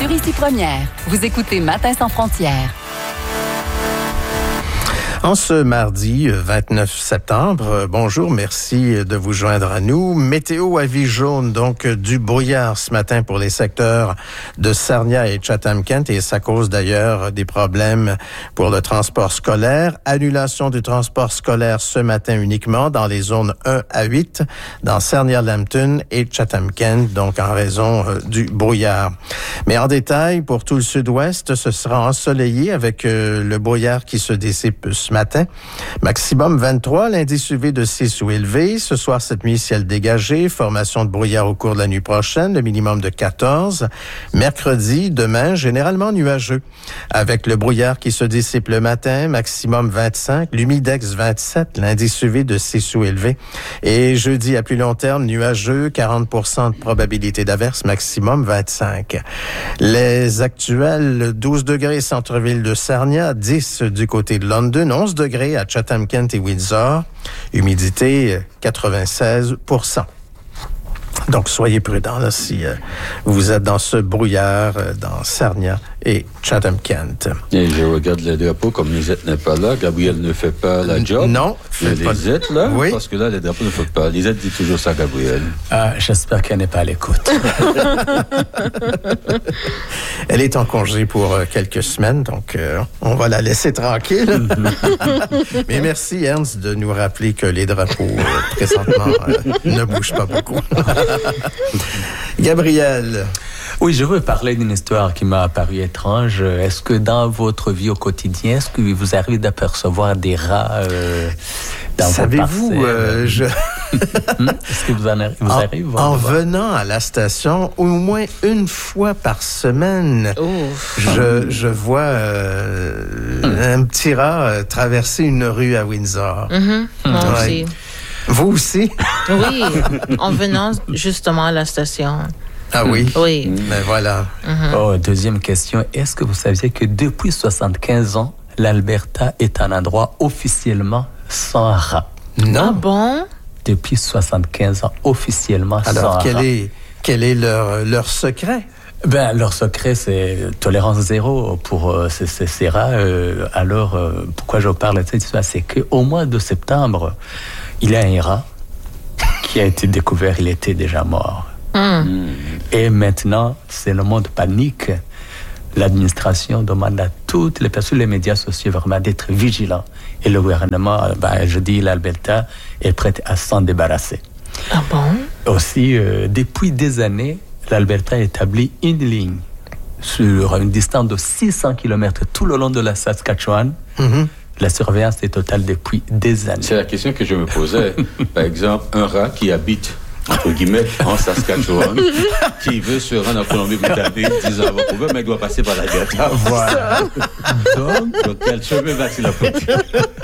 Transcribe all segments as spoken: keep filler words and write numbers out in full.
Bonjour, ici Première. Vous écoutez Matin sans frontières. En ce mardi vingt-neuf septembre, bonjour, merci de vous joindre à nous. Météo avis jaune, donc du brouillard ce matin pour les secteurs de Sarnia et Chatham-Kent, et ça cause d'ailleurs des problèmes pour le transport scolaire. Annulation du transport scolaire ce matin uniquement dans les zones un à huit, dans Sarnia-Lambton et Chatham-Kent, donc en raison euh, du brouillard. Mais en détail, pour tout le sud-ouest, ce sera ensoleillé avec euh, le brouillard qui se dissipe ce matin. Maximum vingt-trois, l'indice U V de six ou élevé. Ce soir, cette nuit, ciel dégagé, formation de brouillard au cours de la nuit prochaine, le minimum de quatorze. Mercredi, demain, généralement nuageux. Avec le brouillard qui se dissipe le matin, maximum vingt-cinq, l'humidex vingt-sept, l'indice U V de six ou élevé. Et jeudi, à plus long terme, nuageux, quarante pour cent de probabilité d'averse, maximum vingt-cinq. Les actuels, douze degrés centre-ville de Sarnia, dix du côté de London, onze degrés à Chatham-Kent et Windsor, humidité quatre-vingt-seize pour cent. Donc, soyez prudents là, si euh, vous êtes dans ce brouillard euh, dans Sarnia et Chatham-Kent. Et je regarde le drapeau, comme Lisette n'est pas là, Gabriel ne fait pas la job. Non. Mais pas... Lisette, là, oui. Parce que là, le drapeau ne fait pas. Lisette dit toujours ça, Gabriel. Ah, j'espère qu'elle n'est pas à l'écoute. Elle est en congé pour euh, quelques semaines, donc euh, on va la laisser tranquille. Mais merci, Ernst, de nous rappeler que les drapeaux, euh, présentement, euh, ne bougent pas beaucoup. Gabriel. Oui, je veux parler d'une histoire qui m'a paru étrange. Est-ce que dans votre vie au quotidien, est-ce que vous arrivez d'apercevoir des rats euh, dans Savez-vous, vos parcelles? euh, je... Est-ce que vous en arrivez, vous en, arrivez en venant à la station, au moins une fois par semaine, je, je vois euh, mm. un petit rat euh, traverser une rue à Windsor. Mm-hmm. Moi ouais. aussi. Vous aussi? Oui, en venant justement à la station. Ah oui? Oui. Ben voilà. Mm-hmm. Oh, deuxième question. Est-ce que vous saviez que depuis soixante-quinze ans, l'Alberta est un endroit officiellement sans rats? Non. Ah bon? Depuis soixante-quinze ans, officiellement Alors, sans quel rats. est, quel est leur, leur secret? Ben, leur secret, c'est tolérance zéro pour euh, ces, ces, ces rats. Euh, alors, euh, pourquoi je parle de cette histoire? C'est qu'au mois de septembre, il y a un rat qui a été découvert, il était déjà mort. Mm. Et maintenant, c'est le monde panique. L'administration demande à toutes les personnes, les médias sociaux, vraiment d'être vigilants. Et le gouvernement, ben, je dis, l'Alberta est prête à s'en débarrasser. Ah bon? Aussi, euh, depuis des années, l'Alberta a établi une ligne sur une distance de six cents kilomètres tout le long de la Saskatchewan. Mm-hmm. La surveillance est totale depuis des années. C'est la question que je me posais. Par exemple, un rat qui habite, entre guillemets, en Saskatchewan, qui veut se rendre en Colombie-Britannique, disant, vous pouvez, mais il doit passer par l'Alberta. Voilà. Donc, donc, quel chemin va-t-il emprunter?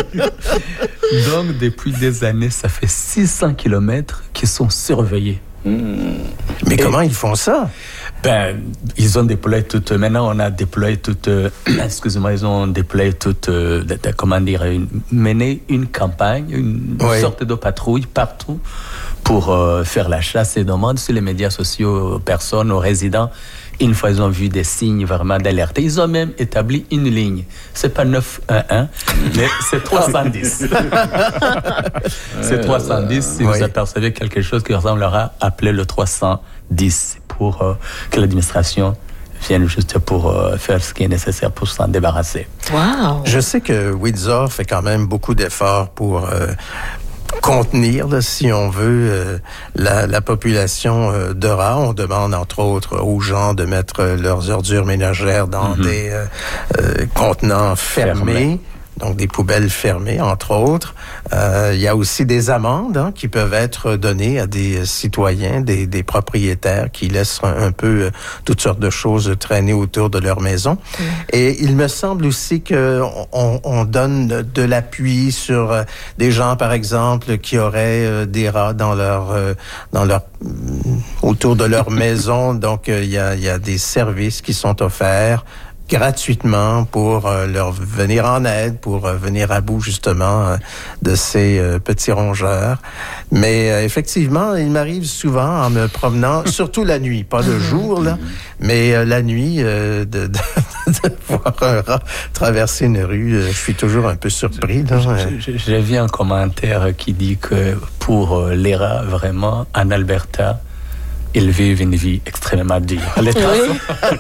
Donc, depuis des années, ça fait six cents kilomètres qui sont surveillés. Mmh. Mais Et comment ils font ça? Ben, ils ont déployé toute. Maintenant, on a déployé toute. Euh, excusez-moi, ils ont déployé toute. Euh, de, de, comment dire, une, mené une campagne, une oui. sorte de patrouille partout pour euh, faire la chasse et demande sur les médias sociaux aux personnes, aux résidents. Une fois ils ont vu des signes vraiment d'alerte, ils ont même établi une ligne. C'est pas neuf un un, mais c'est trois cent dix. C'est trois cent dix. Si oui. vous apercevez quelque chose qui ressemblera, appelez le trois cent dix pour euh, que l'administration vienne juste pour euh, faire ce qui est nécessaire pour s'en débarrasser. Wow. Je sais que Windsor fait quand même beaucoup d'efforts pour euh, contenir, là, si on veut, euh, la, la population euh, de rats. On demande, entre autres, aux gens de mettre euh, leurs ordures ménagères dans mm-hmm. des euh, euh, contenants fermés. Fermé. Donc des poubelles fermées, entre autres. Euh, il y a aussi des amendes hein, qui peuvent être données à des citoyens, des, des propriétaires qui laissent un, un peu euh, toutes sortes de choses traîner autour de leur maison. Mmh. Et il me semble aussi qu'on on donne de l'appui sur euh, des gens, par exemple, qui auraient euh, des rats dans leur, euh, dans leur, euh, autour de leur maison. Donc, il euh, y a, y a des services qui sont offerts gratuitement pour euh, leur venir en aide, pour euh, venir à bout justement euh, de ces euh, petits rongeurs. Mais euh, effectivement, il m'arrive souvent en me promenant, surtout la nuit, pas le jour, là, mais euh, la nuit, euh, de, de, de voir un rat traverser une rue. Euh, je suis toujours un peu surpris. Là. J'ai vu un commentaire qui dit que pour les rats, vraiment, en Alberta, ils vivent une vie extrêmement dure. Les oui.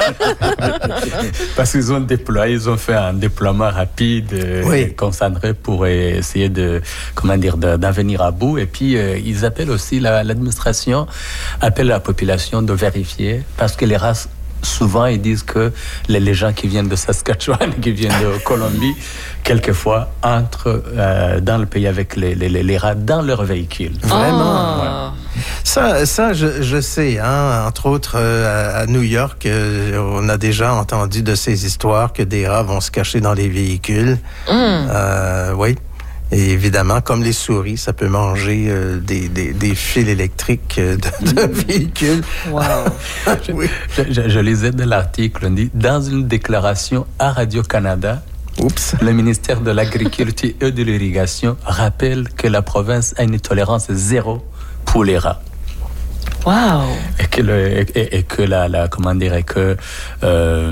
Parce qu'ils ont déployé, ils ont fait un déploiement rapide, oui. et concentré pour essayer de, comment dire, de, d'en venir à bout. Et puis, euh, ils appellent aussi, la, l'administration appelle la population de vérifier, parce que les rats, souvent, ils disent que les, les gens qui viennent de Saskatchewan, qui viennent de Colombie, quelquefois entrent euh, dans le pays avec les, les, les rats dans leur véhicule. Vraiment? Oh. Ouais. Ça, ça je, je sais, hein, entre autres, euh, à, à New York, euh, on a déjà entendu de ces histoires que des rats vont se cacher dans les véhicules. Mm. Euh, oui. Et évidemment, comme les souris, ça peut manger euh, des, des, des fils électriques euh, de, de véhicules. Wow. Oui. je, je, je lisais de l'article, on dit, dans une déclaration à Radio-Canada, Oups. le ministère de l'Agriculture et de l'Irrigation rappelle que la province a une tolérance zéro pour les rats. Wow. Et que, le, et, et que la, la, comment dire, et que euh,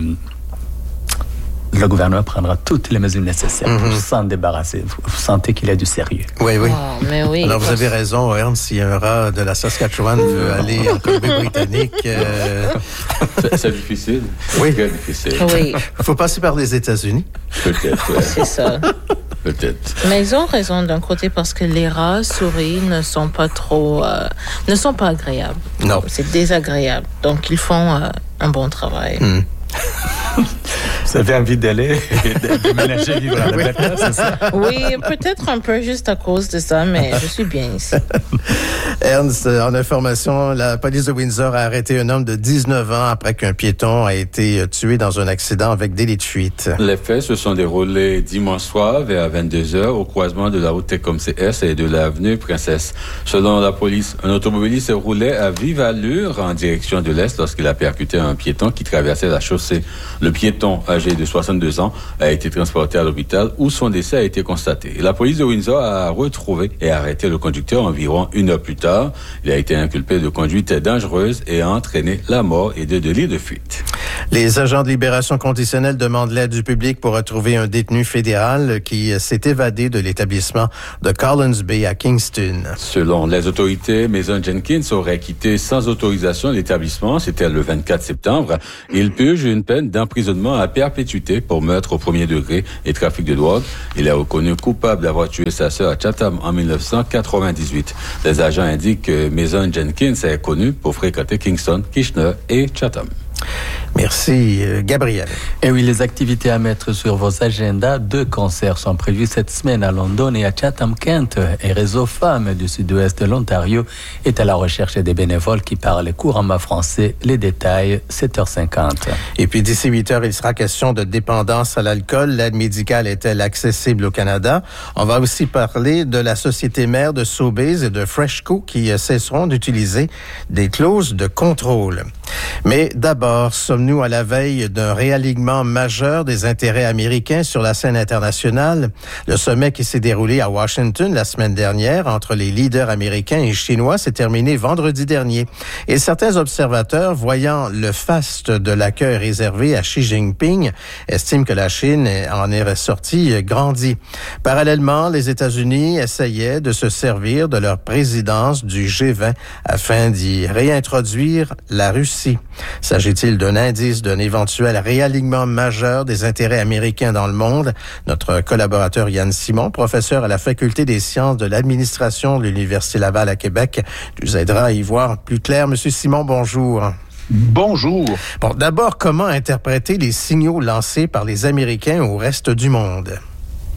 le gouvernement prendra toutes les mesures nécessaires mm-hmm. pour s'en débarrasser. Vous sentez qu'il y a du sérieux. Oui, oui. Oh, mais oui. Alors, vous avez raison, Ernst, si un rat de la Saskatchewan veut aller en Colombie-Britannique... Euh... C'est, c'est difficile. Oui. C'est très difficile. Oui. Il faut passer par les États-Unis. Peut-être, ouais. C'est ça. Peut-être. Mais ils ont raison d'un côté parce que les rats, souris ne sont pas trop, euh, ne sont pas agréables. Non. C'est désagréable. Donc ils font euh, un bon travail. Mm. Vous avez envie d'aller et de déménager vivre à l'Alberta, c'est ça? Oui, peut-être un peu juste à cause de ça, mais je suis bien ici. Ernst, en information, la police de Windsor a arrêté un homme de dix-neuf ans après qu'un piéton a été tué dans un accident avec délit de fuite. Les faits se sont déroulés dimanche soir vers vingt-deux heures au croisement de la route Tecom C S et de l'avenue Princesse. Selon la police, un automobiliste roulait à vive allure en direction de l'est lorsqu'il a percuté un piéton qui traversait la chaussée. Le piéton, âgé de soixante-deux ans, a été transporté à l'hôpital où son décès a été constaté. La police de Windsor a retrouvé et arrêté le conducteur environ une heure plus tard. Il a été inculpé de conduite dangereuse et a entraîné la mort et de délit de fuite. Les agents de libération conditionnelle demandent l'aide du public pour retrouver un détenu fédéral qui s'est évadé de l'établissement de Collins Bay à Kingston. Selon les autorités, Mason Jenkins aurait quitté sans autorisation l'établissement. C'était le vingt-quatre septembre. Il purge une peine d'emprisonnement à perpétuité pour meurtre au premier degré et trafic de drogue. Il est reconnu coupable d'avoir tué sa sœur à Chatham en dix-neuf cent quatre-vingt-dix-huit. Les agents indiquent que Mason Jenkins est connu pour fréquenter Kingston, Kitchener et Chatham. Merci, euh, Gabriel. Et oui, les activités à mettre sur vos agendas. Deux concerts sont prévus cette semaine à London et à Chatham-Kent. Et Réseau Femmes du sud-ouest de l'Ontario est à la recherche des bénévoles qui parlent couramment français. Les détails, sept heures cinquante. Et puis d'ici huit heures, il sera question de dépendance à l'alcool. L'aide médicale est-elle accessible au Canada? On va aussi parler de la société mère de Sobeys et de Freshco qui cesseront d'utiliser des clauses de contrôle. Mais d'abord, sommes-nous à la veille d'un réalignement majeur des intérêts américains sur la scène internationale? Le sommet qui s'est déroulé à Washington la semaine dernière entre les leaders américains et chinois s'est terminé vendredi dernier. Et certains observateurs, voyant le faste de l'accueil réservé à Xi Jinping, estiment que la Chine en est ressortie grandie. Parallèlement, les États-Unis essayaient de se servir de leur présidence du G vingt afin d'y réintroduire la Russie. S'agit-il d'un indice d'un éventuel réalignement majeur des intérêts américains dans le monde? Notre collaborateur Yann Simon, professeur à la Faculté des sciences de l'administration de l'Université Laval à Québec, nous aidera à y voir plus clair. Monsieur Simon, bonjour. Bonjour. Bon, d'abord, comment interpréter les signaux lancés par les Américains au reste du monde?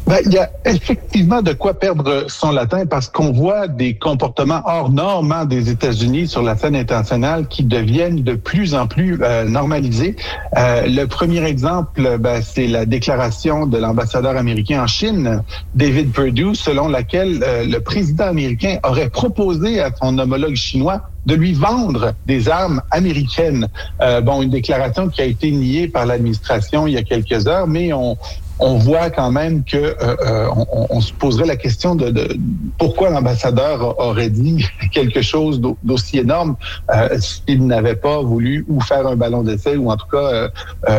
Ben, il y a effectivement de quoi perdre son latin parce qu'on voit des comportements hors normes hein, des États-Unis sur la scène internationale qui deviennent de plus en plus euh, normalisés. Euh, le premier exemple, ben, c'est la déclaration de l'ambassadeur américain en Chine, David Perdue, selon laquelle euh, le président américain aurait proposé à son homologue chinois de lui vendre des armes américaines. Euh, bon, une déclaration qui a été niée par l'administration il y a quelques heures, mais on on voit quand même que euh, euh, on, on se poserait la question de, de pourquoi l'ambassadeur aurait dit quelque chose d'aussi énorme euh, s'il n'avait pas voulu ou faire un ballon d'essai ou en tout cas euh,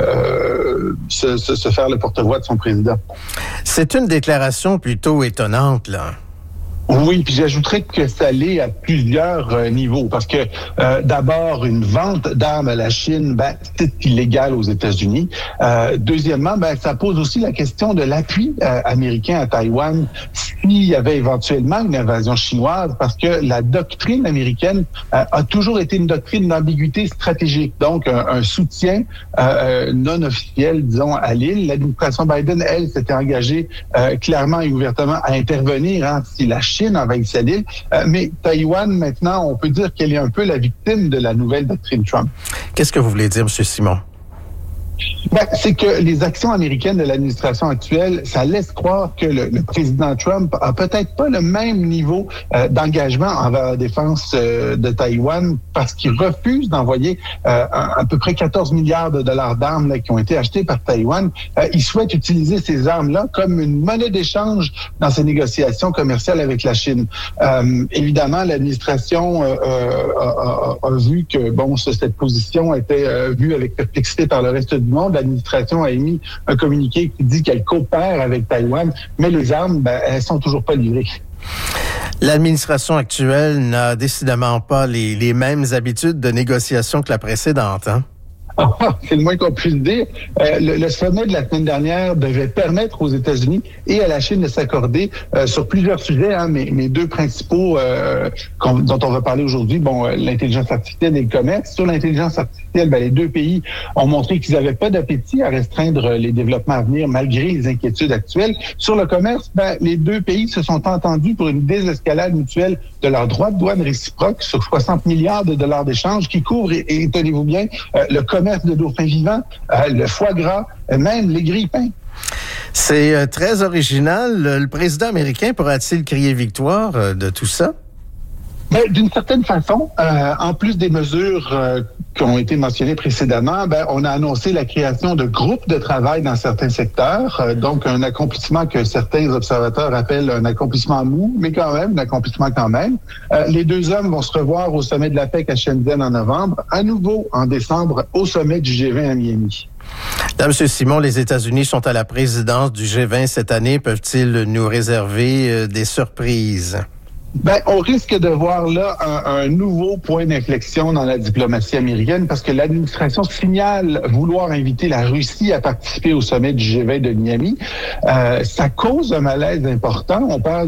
euh, se, se, se faire le porte-voix de son président. C'est une déclaration plutôt étonnante, là. Oui, puis j'ajouterais que ça l'est à plusieurs euh, niveaux, parce que euh, d'abord, une vente d'armes à la Chine, ben, c'est illégal aux États-Unis. Euh, deuxièmement, ben, ça pose aussi la question de l'appui euh, américain à Taïwan s'il y avait éventuellement une invasion chinoise, parce que la doctrine américaine euh, a toujours été une doctrine d'ambiguïté stratégique, donc un, un soutien euh, non officiel, disons, à l'île. L'administration Biden, elle, s'était engagée euh, clairement et ouvertement à intervenir hein, si la Chine envahissait l'île. Euh, mais Taïwan, maintenant, on peut dire qu'elle est un peu la victime de la nouvelle doctrine Trump. Qu'est-ce que vous voulez dire, M. Simon? Ben, c'est que les actions américaines de l'administration actuelle, ça laisse croire que le, le président Trump a peut-être pas le même niveau euh, d'engagement envers la défense euh, de Taïwan parce qu'il refuse d'envoyer euh, à, à peu près quatorze milliards de dollars d'armes là, qui ont été achetées par Taïwan. Euh, il souhaite utiliser ces armes-là comme une monnaie d'échange dans ses négociations commerciales avec la Chine. Euh, évidemment, l'administration euh, a, a, a vu que bon, cette position était euh, vue avec perplexité par le reste du monde. L'administration a émis un communiqué qui dit qu'elle coopère avec Taïwan, mais les armes, ben, elles sont toujours pas livrées. L'administration actuelle n'a décidément pas les, les mêmes habitudes de négociation que la précédente, hein? C'est le moins qu'on puisse dire. Euh, le, le sommet de la semaine dernière devait permettre aux États-Unis et à la Chine de s'accorder euh, sur plusieurs sujets. Hein, mes, mes deux principaux euh, dont on va parler aujourd'hui, bon, euh, l'intelligence artificielle et le commerce. Sur l'intelligence artificielle, ben, les deux pays ont montré qu'ils n'avaient pas d'appétit à restreindre les développements à venir malgré les inquiétudes actuelles. Sur le commerce, ben, les deux pays se sont entendus pour une désescalade mutuelle de leurs droits de douane réciproques sur soixante milliards de dollars d'échanges qui couvrent, et, et tenez-vous bien, euh, le commerce de dauphins vivants, euh, le foie gras, euh, même les grille-pains. C'est euh, très original. Le président américain pourra-t-il crier victoire euh, de tout ça? Ben, d'une certaine façon, euh, en plus des mesures euh, qui ont été mentionnées précédemment, ben, on a annoncé la création de groupes de travail dans certains secteurs, euh, donc un accomplissement que certains observateurs appellent un accomplissement mou, mais quand même, un accomplissement quand même. Euh, les deux hommes vont se revoir au sommet de la P E C à Shenzhen en novembre, à nouveau en décembre au sommet du G vingt à Miami. Là, M. Simon, les États-Unis sont à la présidence du G vingt cette année. Peuvent-ils nous réserver euh, des surprises? Ben, on risque de voir là un, un nouveau point d'inflexion dans la diplomatie américaine parce que l'administration signale vouloir inviter la Russie à participer au sommet du G vingt de Miami. Euh, ça cause un malaise important. On parle